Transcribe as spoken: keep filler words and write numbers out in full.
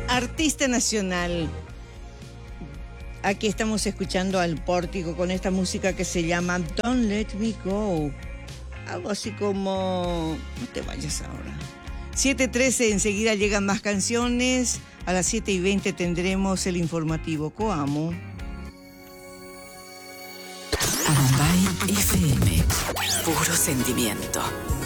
artista nacional. Aquí estamos escuchando al Pórtico con esta música que se llama Don't Let Me Go. Algo así como... No te vayas ahora. siete trece, enseguida llegan más canciones. A las siete y veinte tendremos el informativo Coamo. Bombay F M. Puro sentimiento.